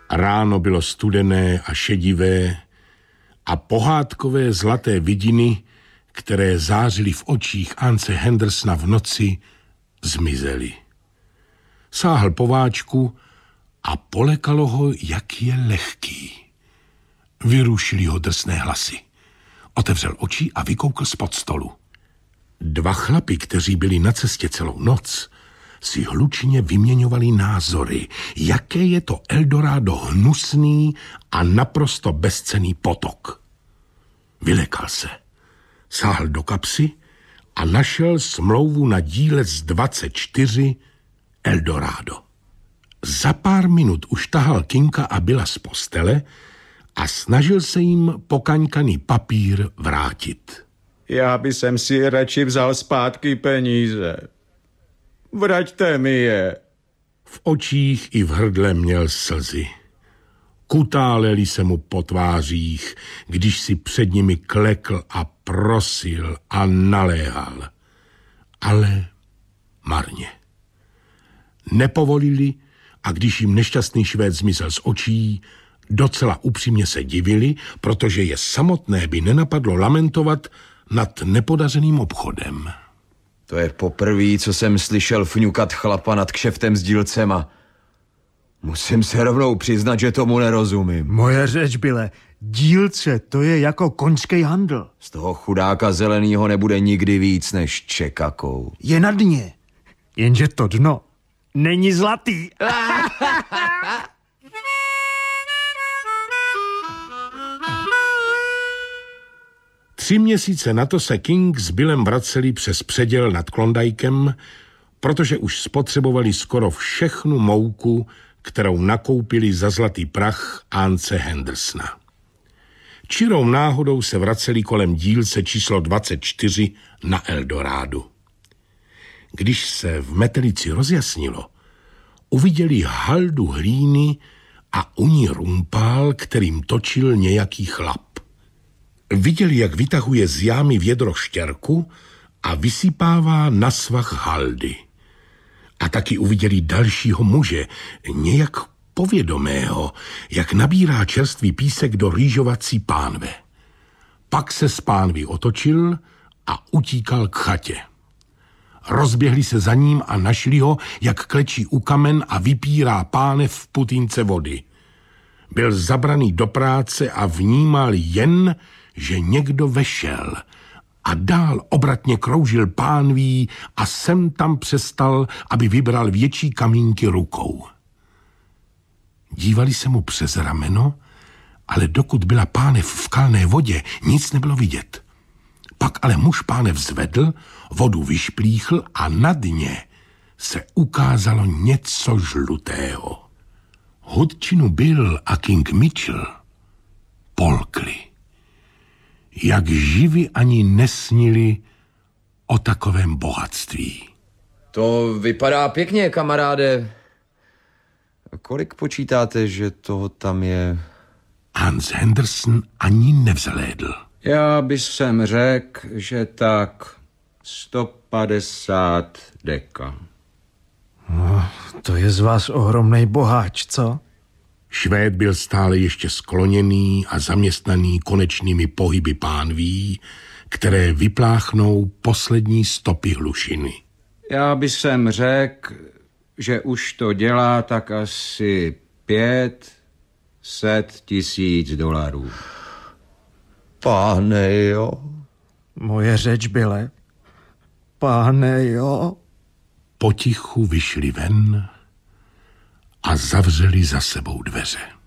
Ráno bylo studené a šedivé a pohádkové zlaté vidiny, které zářily v očích Ance Hendersona v noci, zmizely. Sáhl po váčku a polekalo ho, jak je lehký. Vyrušili ho drsné hlasy. Otevřel oči a vykoukl spod stolu. Dva chlapi, kteří byli na cestě celou noc, si hlučně vyměňovali názory, jaké je to Eldorado hnusný a naprosto bezcenný potok. Vylekal se. Sáhl do kapsy a našel smlouvu na dílec 24 Eldorado. Za pár minut už tahal Kinka a Billa z postele a snažil se jim pokaňkaný papír vrátit. Já bych si radši vzal zpátky peníze. Vraťte mi je. V očích i v hrdle měl slzy. Kutáleli se mu po tvářích, když si před nimi klekl a prosil a naléhal. Ale marně. Nepovolili a když jim nešťastný Švéd zmizel z očí, docela upřímně se divili, protože je samotné by nenapadlo lamentovat nad nepodařeným obchodem. To je poprvé, co jsem slyšel fňukat chlapa nad kšeftem s dílcema. Musím se rovnou přiznat, že tomu nerozumím. Moje řeč, Bille, dílce, to je jako koňský handl. Z toho chudáka zelenýho nebude nikdy víc než čekakou. Je na dně, jenže to dno není zlatý. Tři měsíce na to se King s Billem vraceli přes předěl nad Klondajkem, protože už spotřebovali skoro všechnu mouku, kterou nakoupili za zlatý prach Ance Hendersona. Čirou náhodou se vraceli kolem dílce číslo 24 na Eldorádu. Když se v metelici rozjasnilo, uviděli haldu hlíny a u ní rumpál, kterým točil nějaký chlap. Viděli, jak vytahuje z jámy vědro štěrku a vysypává na svah haldy. A taky uviděli dalšího muže, nějak povědomého, jak nabírá čerstvý písek do rýžovací pánve. Pak se z pánvy otočil a utíkal k chatě. Rozběhli se za ním a našli ho, jak klečí u kamen a vypírá pánev v putínce vody. Byl zabraný do práce a vnímal jen, že někdo vešel a dál obratně kroužil pánví a sem tam přestal, aby vybral větší kamínky rukou. Dívali se mu přes rameno, ale dokud byla pánev v kalné vodě, nic nebylo vidět. Pak ale muž pánev zvedl, vodu vyšplíchl a na dně se ukázalo něco žlutého. Hudčinu Bill a King Mitchell polkli. Jak živi ani nesnili o takovém bohatství. To vypadá pěkně, kamaráde. Kolik počítáte, že toho tam je? Hans Henderson ani nevzhlédl. Já bych řekl, že tak 150 deka. No, to je z vás ohromnej boháč, co? Švéd byl stále ještě skloněný a zaměstnaný konečnými pohyby pánví, které vypláchnou poslední stopy hlušiny. Já bych řekl, že už to dělá tak asi 500 000 dolarů. Páne jo. Moje řeč, Bille. Páne jo. Potichu vyšli ven a zavřeli za sebou dveře.